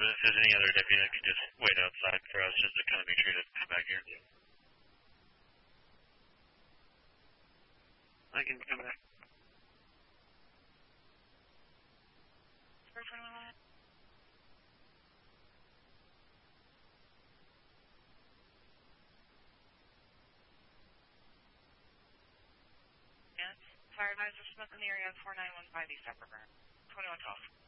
but if there's any other deputy that can just wait outside for us just to kind of make sure he doesn't come back here. I can come back. Fire advisor, smoke in the area 4915 East Upper Burn. 2112.